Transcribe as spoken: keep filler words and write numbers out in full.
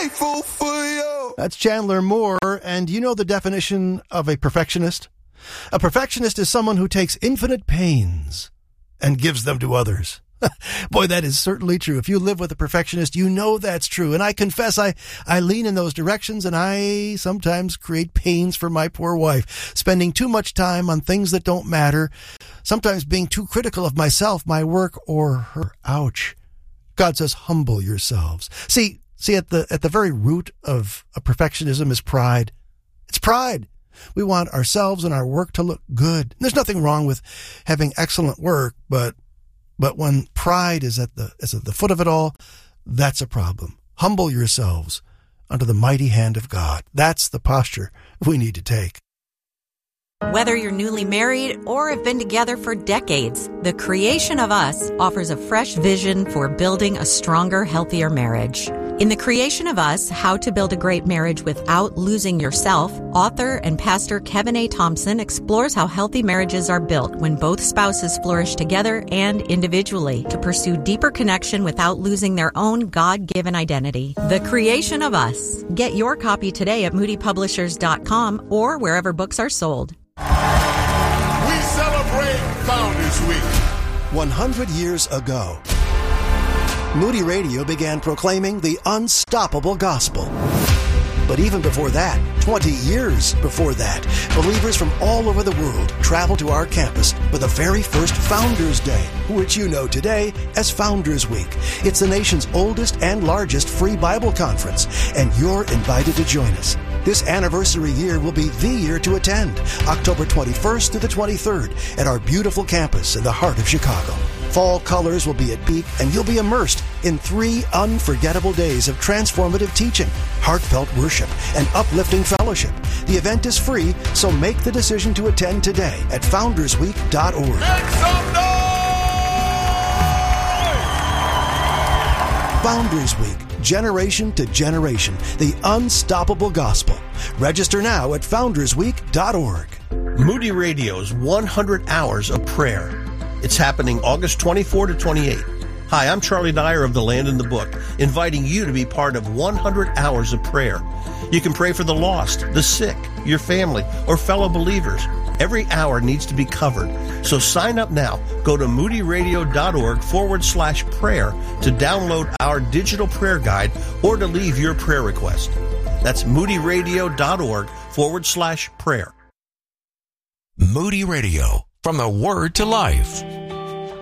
grateful for you. That's Chandler Moore, and you know the definition of a perfectionist? A perfectionist is someone who takes infinite pains and gives them to others. Boy, that is certainly true. If you live with a perfectionist, you know that's true. And I confess I, I lean in those directions, and I sometimes create pains for my poor wife, spending too much time on things that don't matter, sometimes being too critical of myself, my work, or her. Ouch. God says, humble yourselves. See, see, at the at the very root of a perfectionism is pride. It's pride. We want ourselves and our work to look good. There's nothing wrong with having excellent work, but But when pride is at the is at the foot of it all, that's a problem. Humble yourselves under the mighty hand of God. That's the posture we need to take. Whether you're newly married or have been together for decades, The Creation of Us offers a fresh vision for building a stronger, healthier marriage. In The Creation of Us, How to Build a Great Marriage Without Losing Yourself, author and pastor Kevin A. Thompson explores how healthy marriages are built when both spouses flourish together and individually to pursue deeper connection without losing their own God-given identity. The Creation of Us. Get your copy today at moody publishers dot com or wherever books are sold. We celebrate Founders Week. one hundred years ago, Moody Radio began proclaiming the unstoppable gospel. But even before that, twenty years before that, believers from all over the world traveled to our campus for the very first Founders Day, which you know today as Founders Week. It's the nation's oldest and largest free Bible conference, and you're invited to join us. This anniversary year will be the year to attend, October twenty-first to the twenty-third, at our beautiful campus in the heart of Chicago. Fall colors will be at peak, and you'll be immersed in three unforgettable days of transformative teaching, heartfelt worship, and uplifting fellowship. The event is free, so make the decision to attend today at founders week dot org. Make some noise! Founders Week, generation to generation, the unstoppable gospel. Register now at founders week dot org. Moody Radio's one hundred hours of prayer. It's happening August twenty-fourth to twenty-eighth. Hi, I'm Charlie Dyer of The Land in the Book, inviting you to be part of one hundred hours of prayer. You can pray for the lost, the sick, your family, or fellow believers. Every hour needs to be covered. So sign up now. Go to moody radio dot org forward slash prayer to download our digital prayer guide or to leave your prayer request. That's moody radio dot org forward slash prayer. Moody Radio, from the Word to Life.